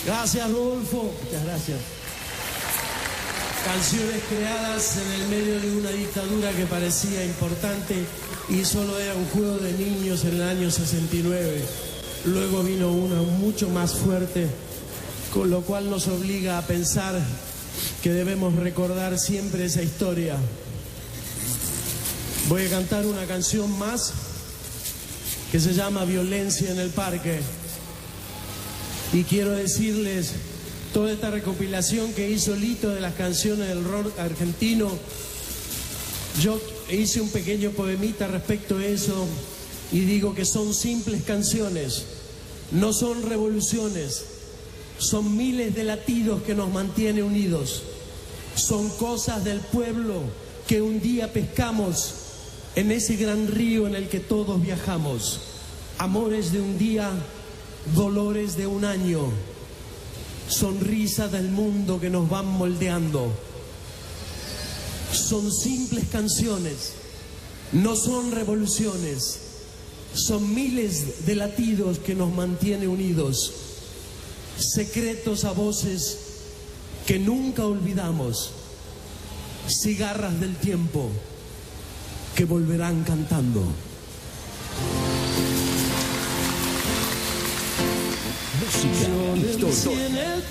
Gracias, Rodolfo. Muchas gracias. Canciones creadas en el medio de una dictadura que parecía importante y solo era un juego de niños en el año 69. Luego vino una mucho más fuerte, con lo cual nos obliga a pensar que debemos recordar siempre esa historia. Voy a cantar una canción más que se llama Violencia en el Parque. Y quiero decirles, toda esta recopilación que hizo Lito de las canciones del rock argentino, yo hice un pequeño poemita respecto a eso y digo que son simples canciones, no son revoluciones, son miles de latidos que nos mantienen unidos, son cosas del pueblo que un día pescamos en ese gran río en el que todos viajamos, amores de un día, dolores de un año, sonrisas del mundo que nos van moldeando. Son simples canciones, no son revoluciones, son miles de latidos que nos mantienen unidos, secretos a voces que nunca olvidamos, cigarras del tiempo que volverán cantando. Música, historia.